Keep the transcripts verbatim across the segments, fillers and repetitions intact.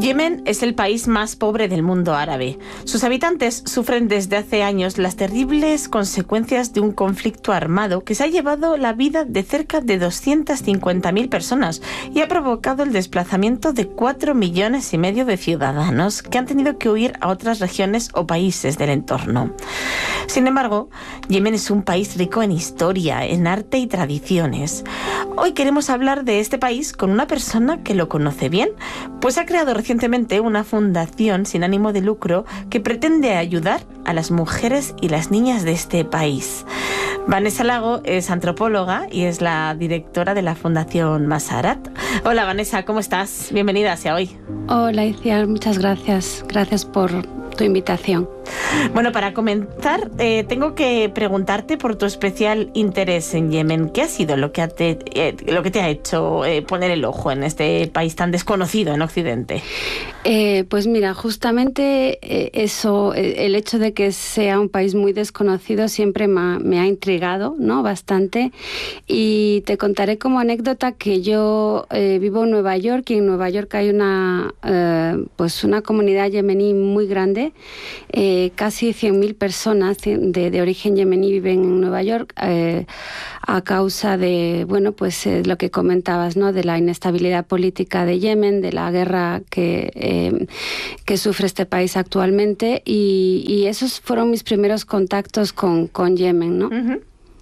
Yemen es el país más pobre del mundo árabe. Sus habitantes sufren desde hace años las terribles consecuencias de un conflicto armado que se ha llevado la vida de cerca de doscientas cincuenta mil personas y ha provocado el desplazamiento de cuatro millones y medio de ciudadanos que han tenido que huir a otras regiones o países del entorno. Sin embargo, Yemen es un país rico en historia, en arte y tradiciones. Hoy queremos hablar de este país con una persona que lo conoce bien, pues ha creado recientemente una fundación sin ánimo de lucro que pretende ayudar a las mujeres y las niñas de este país. Vanessa Lago es antropóloga y es la directora de la Fundación Masarat. Hola Vanessa, ¿cómo estás? Bienvenida hacia hoy. Hola Iciar, muchas gracias. Gracias por tu invitación. Bueno, para comenzar, eh, tengo que preguntarte por tu especial interés en Yemen. ¿Qué ha sido lo que te, eh, lo que te ha hecho eh, poner el ojo en este país tan desconocido en Occidente? Eh, pues mira, justamente eh, eso, eh, el hecho de que sea un país muy desconocido siempre me ha, me ha intrigado, ¿no? Bastante. Y te contaré como anécdota que yo eh, vivo en Nueva York y en Nueva York hay una, eh, pues una comunidad yemení muy grande. Eh, casi cien mil personas de, de origen yemení viven en Nueva York eh, a causa de, bueno, pues eh, lo que comentabas, ¿no? De la inestabilidad política de Yemen, de la guerra que, eh, que sufre este país actualmente y, y esos fueron mis primeros contactos con, con Yemen, ¿no? Uh-huh.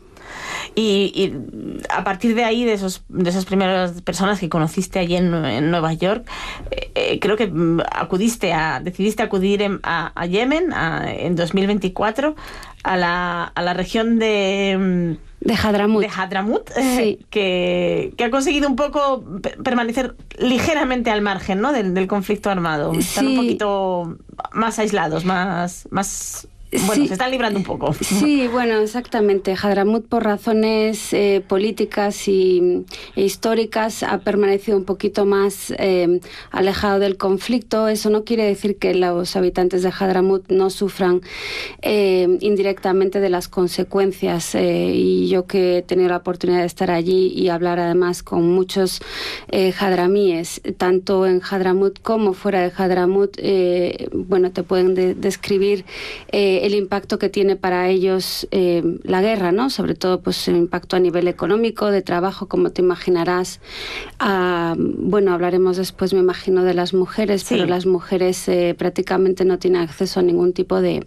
Y, y a partir de ahí, de esos de esas primeras personas que conociste allí en, en Nueva York, eh, creo que acudiste a, decidiste acudir en, a, a Yemen a, en dos mil veinticuatro a la, a la región de... De Hadramut. De Hadramut, sí. eh, que, que ha conseguido un poco permanecer ligeramente al margen, ¿no? del, del conflicto armado. Están sí. un poquito más aislados, más... más Bueno, sí, se están librando un poco. Sí, bueno, exactamente. Hadramut, por razones eh, políticas y, e históricas, ha permanecido un poquito más eh, alejado del conflicto. Eso no quiere decir que los habitantes de Hadramut no sufran eh, indirectamente de las consecuencias. Eh, y yo que he tenido la oportunidad de estar allí y hablar además con muchos eh, hadramíes, tanto en Hadramut como fuera de Hadramut, eh, bueno, te pueden de- describir eh, el impacto que tiene para ellos eh, la guerra, ¿no? Sobre todo, pues, el impacto a nivel económico, de trabajo, como te imaginarás. Ah, bueno, hablaremos después, me imagino, de las mujeres, sí. Pero las mujeres eh, prácticamente no tienen acceso a ningún tipo de,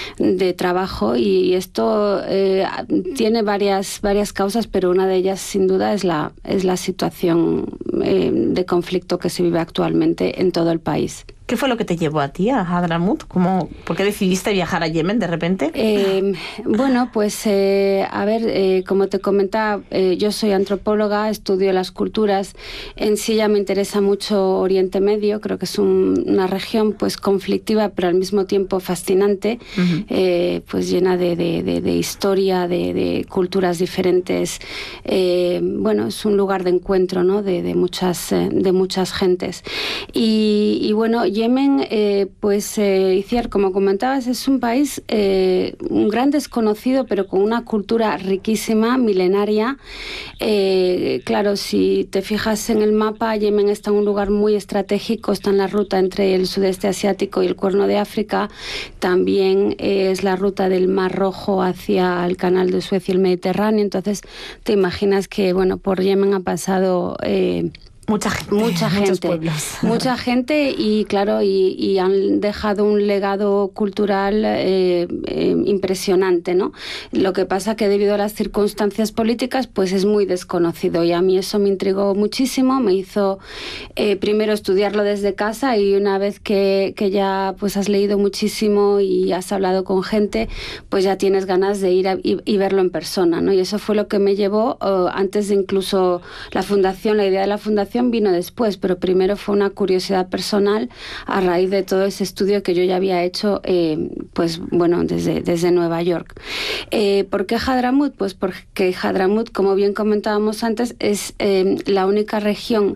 de trabajo y esto eh, tiene varias, varias causas, pero una de ellas, sin duda, es la, es la situación eh, de conflicto que se vive actualmente en todo el país. ¿Qué fue lo que te llevó a ti a Hadramut? ¿Cómo, ¿Por qué decidiste viajar a Yemen de repente? Eh, bueno, pues eh, a ver, eh, como te comentaba, eh, yo soy antropóloga, estudio las culturas. En sí ya me interesa mucho Oriente Medio. Creo que es un, una región pues conflictiva, pero al mismo tiempo fascinante, uh-huh. eh, pues llena de, de, de, de historia, de, de culturas diferentes. Eh, bueno, es un lugar de encuentro, ¿no? De, de muchas, eh, de muchas gentes. Y, y bueno, Yemen, eh, pues, eh, Iciar, como comentabas, es un país, eh, un gran desconocido, pero con una cultura riquísima, milenaria. Eh, claro, si te fijas en el mapa, Yemen está en un lugar muy estratégico, está en la ruta entre el sudeste asiático y el Cuerno de África. También eh, es la ruta del Mar Rojo hacia el Canal de Suez y el Mediterráneo. Entonces, te imaginas que, bueno, por Yemen ha pasado... Eh, Mucha gente, mucha gente, mucha gente y claro, y, y han dejado un legado cultural eh, eh, impresionante, ¿no? Lo que pasa que debido a las circunstancias políticas, pues es muy desconocido y a mí eso me intrigó muchísimo, me hizo eh, primero estudiarlo desde casa y una vez que, que ya pues has leído muchísimo y has hablado con gente, pues ya tienes ganas de ir a, y, y verlo en persona, ¿no? Y eso fue lo que me llevó, oh, antes de incluso la fundación, la idea de la fundación vino después, pero primero fue una curiosidad personal a raíz de todo ese estudio que yo ya había hecho, eh, pues bueno, desde, desde Nueva York. Eh, ¿Por qué Hadramut? Pues porque Hadramut, como bien comentábamos antes, es eh, la única región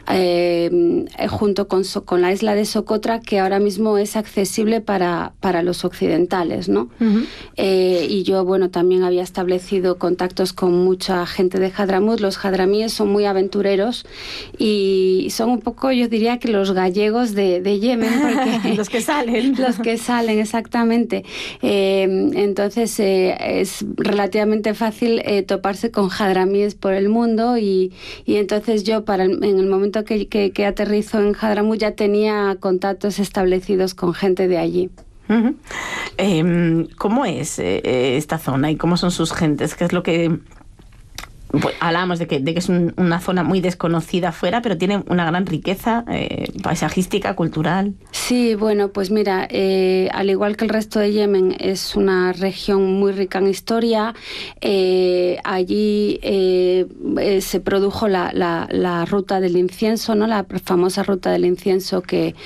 eh, junto con, so con la isla de Socotra que ahora mismo es accesible para, para los occidentales, ¿no? Uh-huh. eh, y yo, bueno, también había establecido contactos con mucha gente de Hadramut. Los hadramíes son muy aventureros y son un poco, yo diría que los gallegos de, de Yemen, porque los que salen. Los que salen, exactamente. Eh, entonces eh, es relativamente fácil eh, toparse con hadramíes por el mundo y, y entonces yo para el, en el momento que, que, que aterrizo en Hadramut ya tenía contactos establecidos con gente de allí. Uh-huh. Eh, ¿Cómo es eh, esta zona y cómo son sus gentes? ¿Qué es lo que...? Pues hablábamos de que, de que es un, una zona muy desconocida afuera, pero tiene una gran riqueza eh, paisajística, cultural. Sí, bueno, pues mira, eh, al igual que el resto de Yemen, es una región muy rica en historia. Eh, allí eh, eh, se produjo la, la, la ruta del incienso, ¿no? La famosa ruta del incienso que,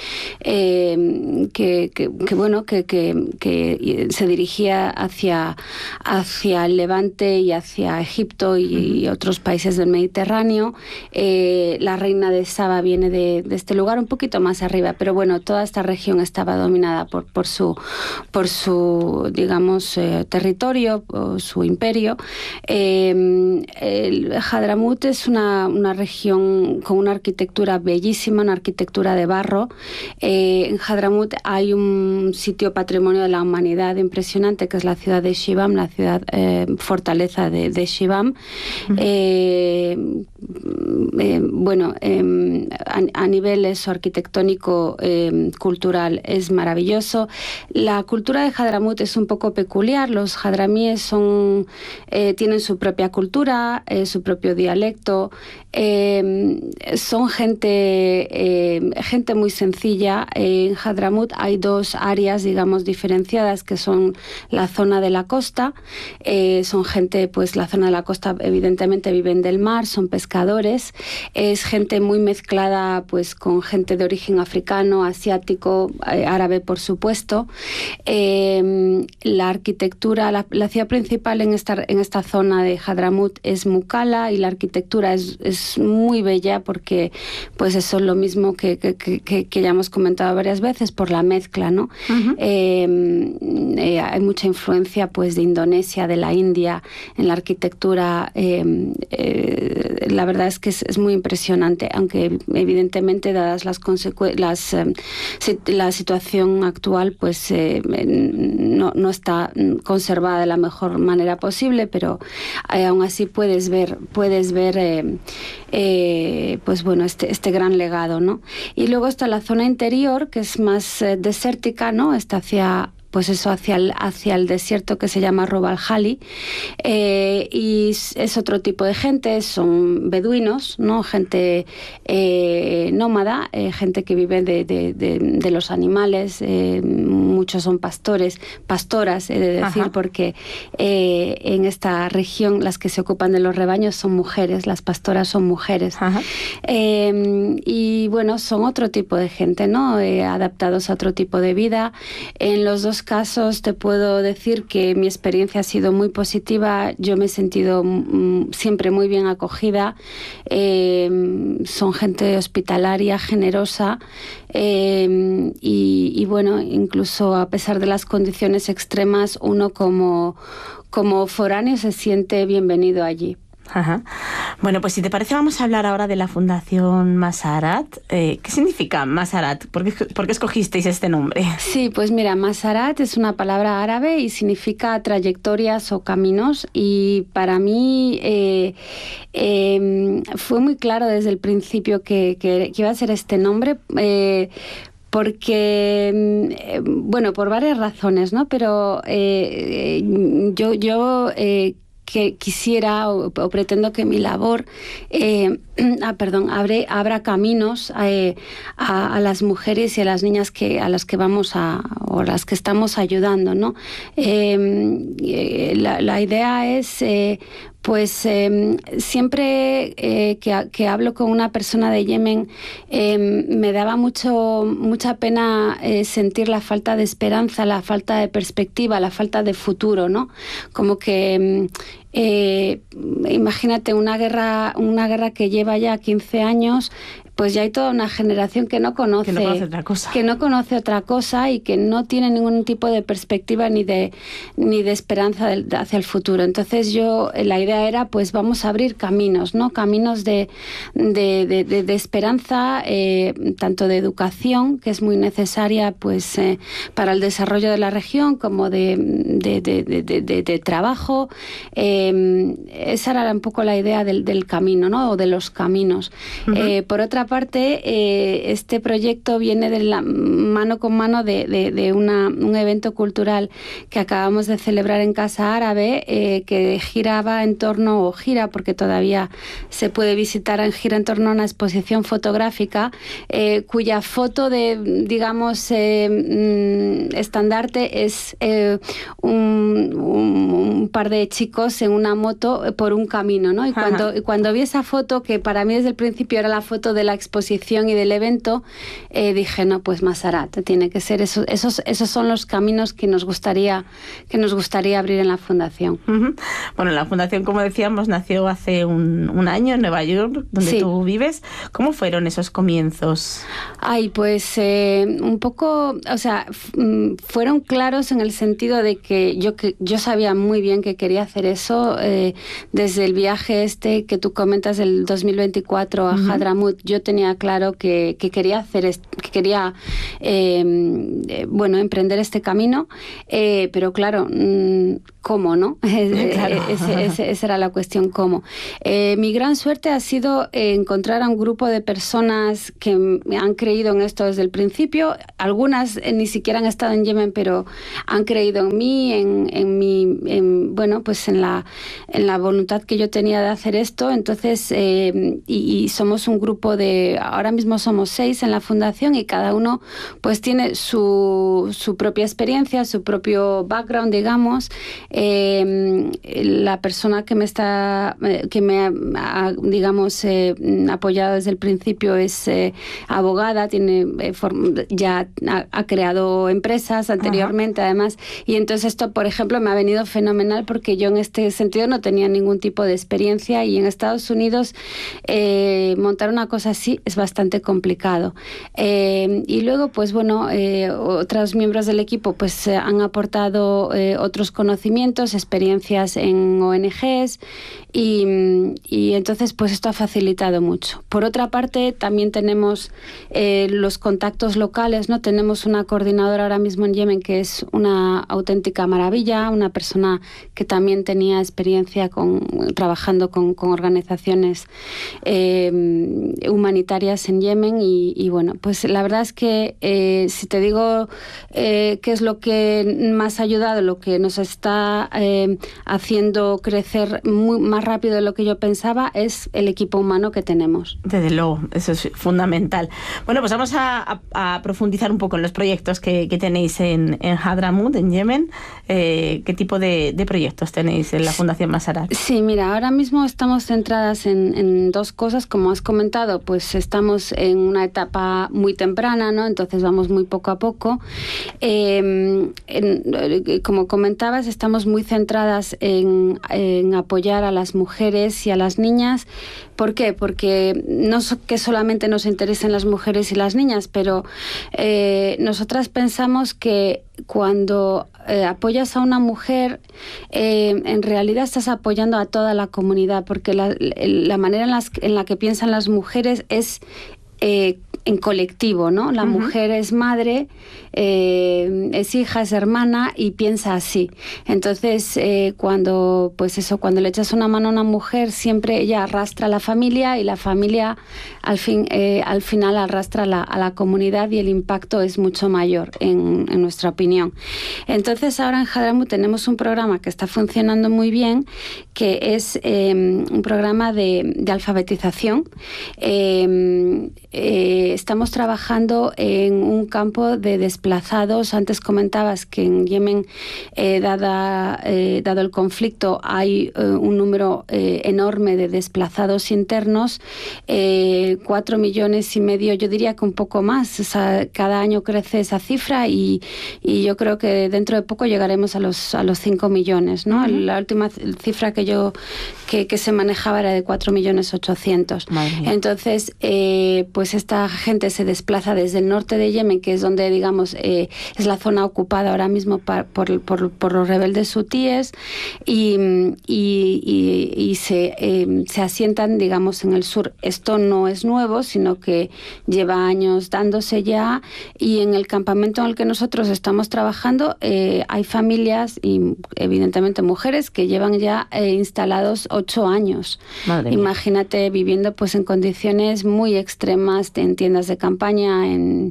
eh, que, que, que bueno, que, que, que se dirigía hacia, hacia el Levante y hacia Egipto y y otros países del Mediterráneo. Eh, la reina de Saba viene de, de este lugar, un poquito más arriba, pero bueno, toda esta región estaba dominada por, por su, por su digamos, eh, territorio, o su imperio. Eh, el Hadramut es una, una región con una arquitectura bellísima, una arquitectura de barro. Eh, en Hadramut hay un sitio patrimonio de la humanidad impresionante, que es la ciudad de Shibam, la ciudad eh, fortaleza de, de Shibam. Eh, eh, bueno, eh, a, a nivel eso, arquitectónico, eh, cultural, es maravilloso. La cultura de Hadramut es un poco peculiar. Los hadramíes son, eh, tienen su propia cultura, eh, su propio dialecto. Eh, son gente, eh, gente muy sencilla. Eh, en Hadramut hay dos áreas, digamos, diferenciadas, que son la zona de la costa. Eh, son gente, pues la zona de la costa, evidentemente, viven del mar, son pescadores. Es gente muy mezclada, pues, con gente de origen africano, asiático, eh, árabe, por supuesto. Eh, la arquitectura, la, la ciudad principal en esta, en esta zona de Hadramut es Mukalla, y la arquitectura es, es muy bella porque, pues, eso es lo mismo que, que, que, que ya hemos comentado varias veces, por la mezcla, ¿no? Uh-huh. eh, eh, hay mucha influencia, pues, de Indonesia, de la India, en la arquitectura. Eh, eh, la verdad es que es, es muy impresionante, aunque evidentemente, dadas las consecuencias, eh, la situación actual, pues eh, no, no está conservada de la mejor manera posible, pero eh, aún así puedes ver, puedes ver eh, eh, pues bueno, este, este gran legado, ¿no? Y luego está la zona interior, que es más eh, desértica, ¿no? Está hacia pues eso, hacia el, hacia el desierto, que se llama Rub al-Khali, eh, y es otro tipo de gente, son beduinos, ¿no? Gente eh, nómada, eh, gente que vive de, de, de, de los animales, eh, muchos son pastores, pastoras, he de decir, Ajá. porque eh, en esta región las que se ocupan de los rebaños son mujeres, las pastoras son mujeres. Eh, y bueno, son otro tipo de gente, ¿no? Eh, adaptados a otro tipo de vida. En los dos casos te puedo decir que mi experiencia ha sido muy positiva. Yo me he sentido mm, siempre muy bien acogida. Eh, son gente hospitalaria, generosa, eh, y, y bueno, incluso a pesar de las condiciones extremas, uno como, como foráneo se siente bienvenido allí. Ajá. Bueno, pues si te parece, vamos a hablar ahora de la Fundación Masarat. Eh, ¿Qué significa Masarat? ¿Por qué, ¿Por qué escogisteis este nombre? Sí, pues mira, Masarat es una palabra árabe y significa trayectorias o caminos, y para mí eh, eh, fue muy claro desde el principio que, que, que iba a ser este nombre. Eh, Porque, bueno, por varias razones, ¿no? Pero eh, yo, yo eh, que quisiera o, o pretendo que mi labor eh, ah, perdón, abre, abra caminos eh, a, a las mujeres y a las niñas que a las que vamos a o las que estamos ayudando, ¿no? Eh, la, la idea es eh, pues eh, siempre eh, que, que hablo con una persona de Yemen, eh, me daba mucho mucha pena eh, sentir la falta de esperanza, la falta de perspectiva, la falta de futuro, ¿no? Como que eh, imagínate una guerra, una guerra que lleva ya quince años. pues ya hay toda una generación que no conoce, que no conoce otra cosa, que no conoce otra cosa y que no tiene ningún tipo de perspectiva ni de ni de esperanza de, de hacia el futuro. Entonces yo, la idea era, pues vamos a abrir caminos, ¿no? Caminos de, de, de, de, de esperanza, eh, tanto de educación, que es muy necesaria, pues eh, para el desarrollo de la región, como de, de, de, de, de, de, de trabajo. Eh, esa era un poco la idea del, del camino, ¿no? O de los caminos. Uh-huh. Eh, por otra parte, eh, este proyecto viene de la mano con mano de, de, de una, un evento cultural que acabamos de celebrar en Casa Árabe, eh, que giraba en torno, o gira porque todavía se puede visitar, en gira en torno a una exposición fotográfica, eh, cuya foto de, digamos, eh, estandarte es eh, un, un, un par de chicos en una moto por un camino, ¿no? Y cuando, y cuando vi esa foto, que para mí desde el principio era la foto de la exposición y del evento, eh, dije, no, pues Masarat, tiene que ser eso, esos, esos son los caminos que nos gustaría, que nos gustaría abrir en la Fundación. Uh-huh. Bueno, la Fundación, como decíamos, nació hace un, un año en Nueva York, donde sí. tú vives. ¿Cómo fueron esos comienzos? Ay, pues eh, un poco, o sea, f- fueron claros en el sentido de que yo, que yo sabía muy bien que quería hacer eso. Eh, desde el viaje este que tú comentas del dos mil veinticuatro a uh-huh. Hadramut, yo tenía claro que, que quería hacer, est- que quería, eh, eh, bueno, emprender este camino, eh, pero claro, mmm, ¿cómo, no? Claro. ese, ese, esa era la cuestión, ¿cómo? Eh, mi gran suerte ha sido eh, encontrar a un grupo de personas que han creído en esto desde el principio. Algunas eh, ni siquiera han estado en Yemen, pero han creído en mí, en, en mi, en, bueno, pues en la, en la voluntad que yo tenía de hacer esto. Entonces, eh, y, y somos un grupo de, ahora mismo somos seis en la Fundación y cada uno pues tiene su, su propia experiencia, su propio background, digamos. Eh, la persona que me está, que me ha, digamos, eh, apoyado desde el principio es eh, abogada, tiene eh, form- ya ha, ha creado empresas anteriormente, Ajá. además, y entonces esto, por ejemplo, me ha venido fenomenal porque yo en este sentido no tenía ningún tipo de experiencia y en Estados Unidos eh, montar una cosa así es bastante complicado. Eh, y luego, pues bueno, eh, otros miembros del equipo pues eh, han aportado eh, otros conocimientos, experiencias en O N Ges y, y entonces pues esto ha facilitado mucho. Por otra parte, también tenemos eh, los contactos locales, ¿no? Tenemos una coordinadora ahora mismo en Yemen que es una auténtica maravilla, una persona que también tenía experiencia con, trabajando con, con organizaciones eh, humanitarias en Yemen y, y bueno, pues la verdad es que eh, si te digo eh, qué es lo que más ha ayudado, lo que nos está eh, haciendo crecer muy, más rápido de lo que yo pensaba, es el equipo humano que tenemos. Desde luego, eso es fundamental. Bueno, pues vamos a, a, a profundizar un poco en los proyectos que, que tenéis en, en Hadramut, en Yemen. Eh, ¿Qué tipo de, de proyectos tenéis en la Fundación Masarat? Sí, mira, ahora mismo estamos centradas en, en dos cosas. Como has comentado, pues estamos en una etapa muy temprana, ¿no? Entonces vamos muy poco a poco. Eh, en, como comentabas, estamos muy centradas en, en apoyar a las mujeres y a las niñas. ¿Por qué? Porque no es que solamente nos interesen las mujeres y las niñas, pero eh, nosotras pensamos que cuando eh, apoyas a una mujer, eh, en realidad estás apoyando a toda la comunidad, porque la, la manera en, las, en la que piensan las mujeres es eh, en colectivo, ¿no? La uh-huh. mujer es madre, eh, es hija, es hermana y piensa así. Entonces, eh, cuando, pues eso, cuando le echas una mano a una mujer, siempre ella arrastra a la familia y la familia al fin, eh, al final arrastra a la, a la comunidad y el impacto es mucho mayor, en, en nuestra opinión. Entonces, ahora en Hadramut tenemos un programa que está funcionando muy bien, que es eh, un programa de, de alfabetización. Eh, eh, estamos trabajando en un campo de desplazados. Antes comentabas que en Yemen, eh, dada, eh, dado el conflicto, hay eh, un número eh, enorme de desplazados internos, eh, cuatro millones y medio, yo diría que un poco más. O sea, cada año crece esa cifra y, y yo creo que dentro de poco llegaremos a los a los cinco millones, ¿no? Uh-huh. La última cifra que yo que, que se manejaba era de cuatro millones ochocientos. Entonces, eh, pues esta gente se desplaza desde el norte de Yemen, que es donde, digamos, eh, es la zona ocupada ahora mismo pa, por, por, por los rebeldes hutíes, y, y, y, y se, eh, se asientan, digamos, en el sur. Esto no es nuevo, sino que lleva años dándose ya, y en el campamento en el que nosotros estamos trabajando eh, hay familias y evidentemente mujeres que llevan ya eh, instalados ocho años. Madre mía. Imagínate viviendo pues en condiciones muy extremas, en tiendas de campaña, en,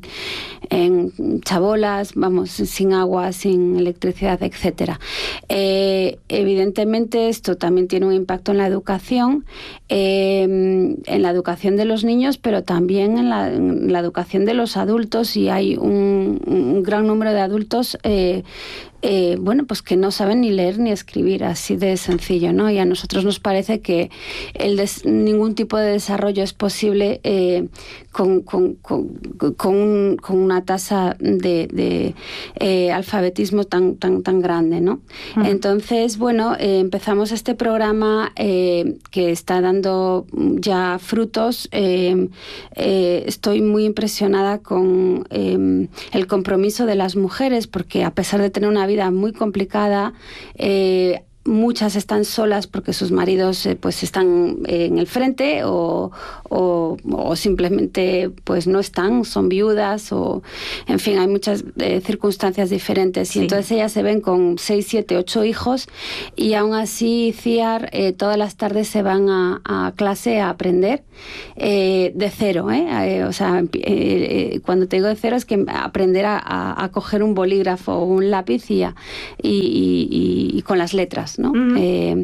en chabolas, vamos, sin agua, sin electricidad, etcétera. Eh, evidentemente esto también tiene un impacto en la educación, eh, en la educación de los niños, pero también en la, en la educación de los adultos, y hay un, un gran número de adultos eh, Eh, bueno, pues que no saben ni leer ni escribir, así de sencillo, ¿no? Y a nosotros nos parece que el des, ningún tipo de desarrollo es posible eh, con, con, con, con, con una tasa de, de eh, alfabetismo tan, tan, tan grande, ¿no? Uh-huh. Entonces, bueno, eh, empezamos este programa eh, que está dando ya frutos. Eh, eh, estoy muy impresionada con eh, el compromiso de las mujeres, porque a pesar de tener una vida muy complicada, eh, muchas están solas porque sus maridos eh, pues están eh, en el frente o, o, o simplemente pues no están, son viudas, o en fin, hay muchas eh, circunstancias diferentes. Sí. Y entonces ellas se ven con seis, siete, ocho hijos, y aún así C I A R eh, todas las tardes se van a, a clase a aprender eh, de cero, ¿eh? Eh, o sea, eh, eh, cuando te digo de cero es que aprender a, a, a coger un bolígrafo o un lápiz y, a, y, y, y, y con las letras, ¿no? Uh-huh. eh,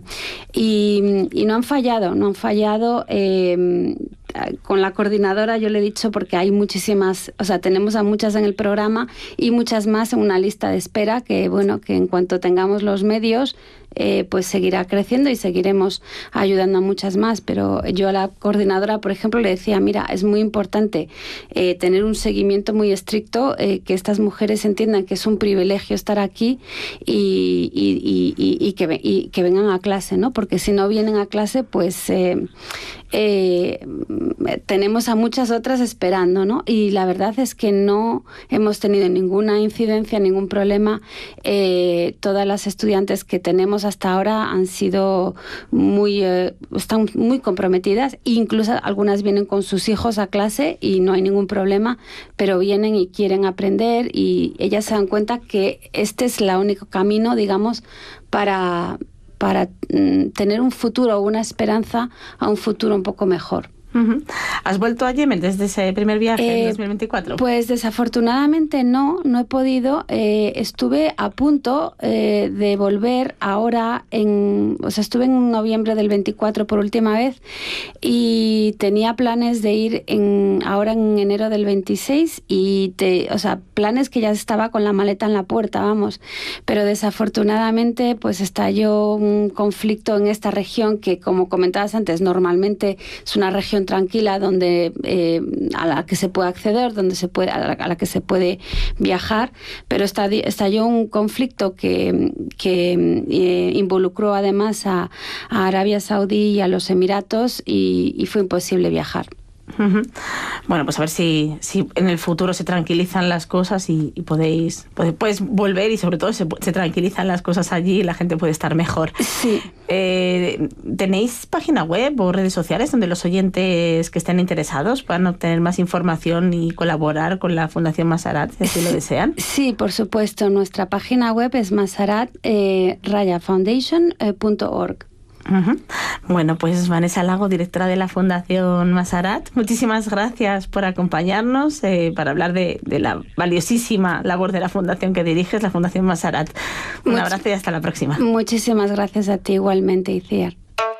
y, y no han fallado, no han fallado. Eh, con la coordinadora yo le he dicho, porque hay muchísimas, o sea, tenemos a muchas en el programa y muchas más en una lista de espera, que bueno, que en cuanto tengamos los medios, eh, pues seguirá creciendo y seguiremos ayudando a muchas más. Pero yo a la coordinadora, por ejemplo, le decía, mira, es muy importante eh, tener un seguimiento muy estricto, eh, que estas mujeres entiendan que es un privilegio estar aquí y, y, y, y, y, que, y que vengan a clase, ¿no? Porque si no vienen a clase, pues eh, eh, tenemos a muchas otras esperando, ¿no? Y la verdad es que no hemos tenido ninguna incidencia, ningún problema. Eh, todas las estudiantes que tenemos hasta ahora han sido muy, eh, están muy comprometidas, e incluso algunas vienen con sus hijos a clase y no hay ningún problema, pero vienen y quieren aprender, y ellas se dan cuenta que este es el único camino, digamos, para, para mm, tener un futuro o una esperanza a un futuro un poco mejor. Uh-huh. ¿Has vuelto a Yemen desde ese primer viaje eh, en dos mil veinticuatro? Pues desafortunadamente no, no he podido. Eh, estuve a punto eh, de volver ahora, en, o sea, estuve en noviembre del veinticuatro por última vez, y tenía planes de ir en, ahora en enero del veintiséis, y te, o sea, planes que ya estaba con la maleta en la puerta, vamos. Pero desafortunadamente pues estalló un conflicto en esta región que, como comentabas antes, normalmente es una región tranquila donde eh, a la que se puede acceder, donde se puede, a la, a la que se puede viajar, pero estalló un conflicto que, que eh, involucró además a, a Arabia Saudí y a los Emiratos, y, y fue imposible viajar. Uh-huh. Bueno, pues a ver si, si en el futuro se tranquilizan las cosas y, y podéis, puedes volver, y sobre todo se, se tranquilizan las cosas allí y la gente puede estar mejor. Sí. Eh, ¿Tenéis página web o redes sociales donde los oyentes que estén interesados puedan obtener más información y colaborar con la Fundación Masarat, si así lo desean? Sí, por supuesto. Nuestra página web es masarat raya foundation punto org. Uh-huh. Bueno, pues Vanessa Lago, directora de la Fundación Masarat, muchísimas gracias por acompañarnos eh, para hablar de, de la valiosísima labor de la fundación que diriges, la Fundación Masarat. Un Much- abrazo y hasta la próxima. Muchísimas gracias a ti igualmente, Iciar.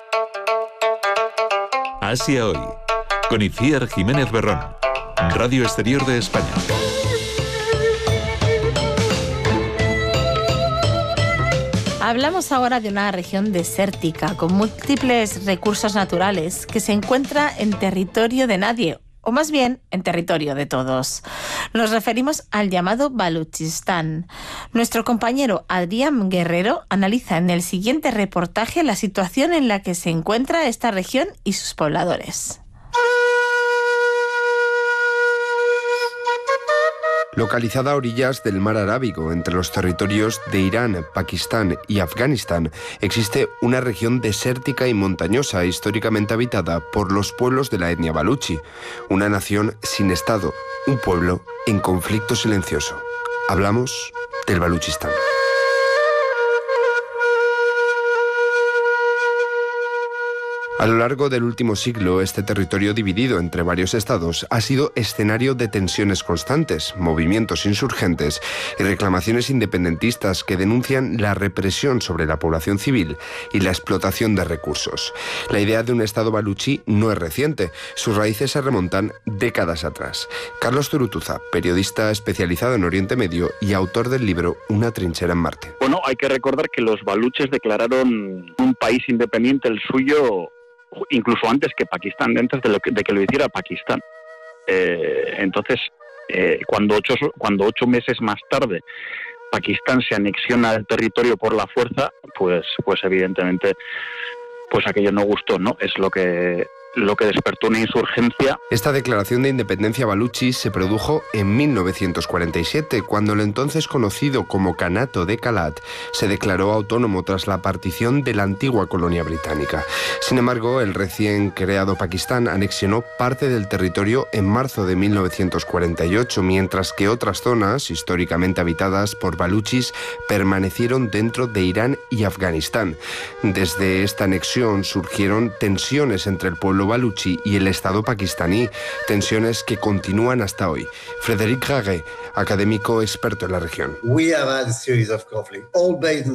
Asia Hoy, con Iciar Jiménez Berrón, Radio Exterior de España. Hablamos ahora de una región desértica con múltiples recursos naturales que se encuentra en territorio de nadie, o más bien en territorio de todos. Nos referimos al llamado Baluchistán. Nuestro compañero Adrián Guerrero analiza en el siguiente reportaje la situación en la que se encuentra esta región y sus pobladores. Localizada a orillas del mar Arábigo, entre los territorios de Irán, Pakistán y Afganistán, existe una región desértica y montañosa históricamente habitada por los pueblos de la etnia baluchi, una nación sin Estado, un pueblo en conflicto silencioso. Hablamos del Baluchistán. A lo largo del último siglo, este territorio dividido entre varios estados ha sido escenario de tensiones constantes, movimientos insurgentes y reclamaciones independentistas que denuncian la represión sobre la población civil y la explotación de recursos. La idea de un estado baluchi no es reciente, sus raíces se remontan décadas atrás. Carlos Zurutuza, periodista especializado en Oriente Medio y autor del libro Una trinchera en Marte. Bueno, hay que recordar que los baluches declararon un país independiente, el suyo, incluso antes que Pakistán, antes de, lo que, de que lo hiciera Pakistán. Eh, entonces, eh, cuando, ocho, cuando ocho meses más tarde Pakistán se anexiona el territorio por la fuerza, pues, pues evidentemente, pues aquello no gustó, ¿no? Es lo que... lo que despertó una insurgencia. Esta declaración de independencia baluchi se produjo en mil novecientos cuarenta y siete, cuando el entonces conocido como Kanato de Kalat se declaró autónomo tras la partición de la antigua colonia británica. Sin embargo, el recién creado Pakistán anexionó parte del territorio en marzo de mil novecientos cuarenta y ocho, mientras que otras zonas, históricamente habitadas por baluchis, permanecieron dentro de Irán y Afganistán. Desde esta anexión surgieron tensiones entre el pueblo baluchi y el Estado pakistaní, tensiones que continúan hasta hoy. Frédéric Raguet, académico experto en la región. We have had a series of conflicts, all based